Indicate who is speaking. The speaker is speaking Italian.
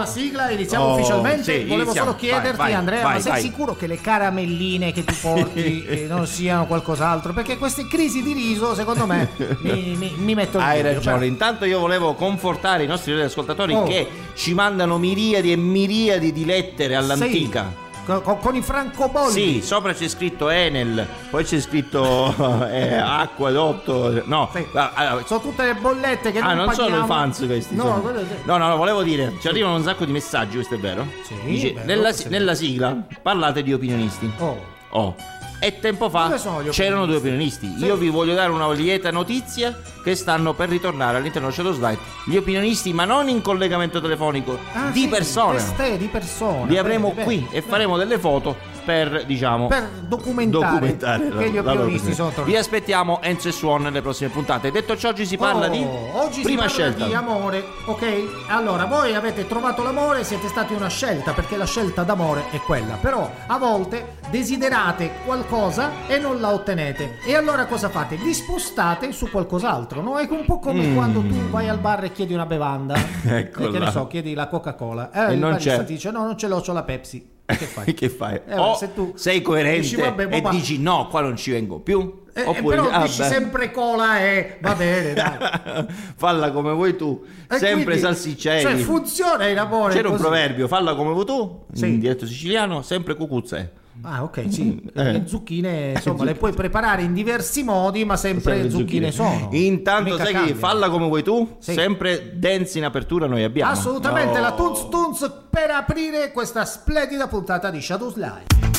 Speaker 1: sigla, iniziamo ufficialmente.
Speaker 2: Sì,
Speaker 1: Volevo
Speaker 2: iniziamo.
Speaker 1: solo chiederti,
Speaker 2: Vai,
Speaker 1: Andrea,
Speaker 2: vai,
Speaker 1: ma sei
Speaker 2: vai.
Speaker 1: sicuro che le caramelline che tu porti non siano qualcos'altro? Perché queste crisi di riso, secondo me, mi mettono
Speaker 2: Hai
Speaker 1: in dubbio,
Speaker 2: ragione.
Speaker 1: però.
Speaker 2: Intanto io volevo confortare i nostri ascoltatori
Speaker 1: Oh.
Speaker 2: che ci mandano miriadi e miriadi di lettere all'antica.
Speaker 1: Con i francobolli.
Speaker 2: Sì, sopra c'è scritto Enel, poi c'è scritto acquedotto. No,
Speaker 1: Sì.
Speaker 2: allora,
Speaker 1: Sono tutte le bollette che non
Speaker 2: non
Speaker 1: paghiamo.
Speaker 2: sono i fans questi.
Speaker 1: No,
Speaker 2: sono.
Speaker 1: quello sì.
Speaker 2: No, volevo dire, ci arrivano un sacco di messaggi, questo è vero?
Speaker 1: Sì,
Speaker 2: Dice,
Speaker 1: vero, questo è
Speaker 2: nella sigla parlate di opinionisti.
Speaker 1: Oh.
Speaker 2: E tempo
Speaker 1: Dove
Speaker 2: fa
Speaker 1: sono gli
Speaker 2: c'erano due
Speaker 1: opinionisti?
Speaker 2: opinionisti.
Speaker 1: Sì.
Speaker 2: Io vi voglio dare una lieta notizia che stanno per ritornare all'interno del Shadow Slide. Gli opinionisti, ma non in collegamento telefonico, di
Speaker 1: Sì,
Speaker 2: persona.
Speaker 1: di persona.
Speaker 2: Li avremo
Speaker 1: Bene,
Speaker 2: qui
Speaker 1: bene.
Speaker 2: e faremo delle foto per, diciamo,
Speaker 1: Per documentare che gli
Speaker 2: la loro
Speaker 1: opinionisti sono
Speaker 2: opinione.
Speaker 1: tornati.
Speaker 2: Vi aspettiamo Enzo e Suon nelle prossime puntate. Detto ciò, oggi si parla di
Speaker 1: oggi
Speaker 2: prima
Speaker 1: si parla
Speaker 2: scelta.
Speaker 1: di amore, ok? Allora, voi avete trovato l'amore, siete stati una scelta, perché la scelta d'amore è quella. Però a volte desiderate qualcosa e non la ottenete. E allora cosa fate? Vi spostate su qualcos'altro, no? È un po' come quando tu vai al bar e chiedi una bevanda.
Speaker 2: Eccola.
Speaker 1: Che ne so, chiedi la Coca-Cola.
Speaker 2: E
Speaker 1: Il
Speaker 2: non
Speaker 1: barista
Speaker 2: c'è.
Speaker 1: ti dice no, non ce l'ho, c'ho la Pepsi. Che fai?
Speaker 2: Che fai?
Speaker 1: allora,
Speaker 2: O
Speaker 1: se tu
Speaker 2: sei coerente
Speaker 1: dici, vabbè,
Speaker 2: e
Speaker 1: papà.
Speaker 2: dici no, qua non ci vengo più. Oppure
Speaker 1: però dici
Speaker 2: beh,
Speaker 1: sempre cola e va bene, dai.
Speaker 2: falla come vuoi tu,
Speaker 1: E
Speaker 2: sempre
Speaker 1: quindi,
Speaker 2: salsiccelli.
Speaker 1: cioè funziona il amore.
Speaker 2: C'era un
Speaker 1: così.
Speaker 2: proverbio, falla come vuoi tu,
Speaker 1: Sì.
Speaker 2: in dialetto siciliano, sempre cucuzze.
Speaker 1: Ah, ok, sì. Le zucchine, insomma, le puoi preparare in diversi modi, ma sempre zucchine sono.
Speaker 2: Intanto
Speaker 1: Mica
Speaker 2: sai che
Speaker 1: cambiano.
Speaker 2: falla come vuoi tu,
Speaker 1: Sì.
Speaker 2: sempre dance in apertura noi abbiamo.
Speaker 1: Assolutamente,
Speaker 2: Oh.
Speaker 1: la Tunz Tunz per aprire questa splendida puntata di Shadow Slide.